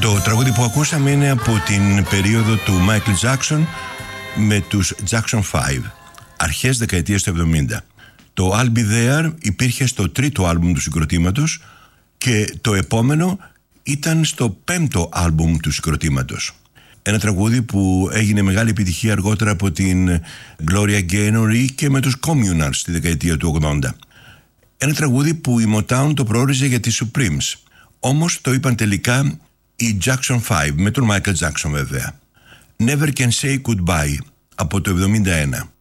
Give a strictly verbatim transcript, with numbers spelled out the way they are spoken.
Το τραγούδι που ακούσαμε είναι από την περίοδο του Michael Jackson με τους Jackson πέντε, αρχές δεκαετίας του εβδομήντα. Το I'll Be There υπήρχε στο τρίτο άλμπουμ του συγκροτήματος και το επόμενο ήταν στο πέμπτο άλμπουμ του συγκροτήματος. Ένα τραγούδι που έγινε μεγάλη επιτυχία αργότερα από την Gloria Gaynor και με τους Communards στη δεκαετία του ογδόντα. Ένα τραγούδι που η Motown το προόριζε για τις Supremes, όμως το είπαν τελικά οι Jackson πέντε, με τον Michael Jackson βέβαια. Never Can Say Goodbye από το εβδομήντα ένα.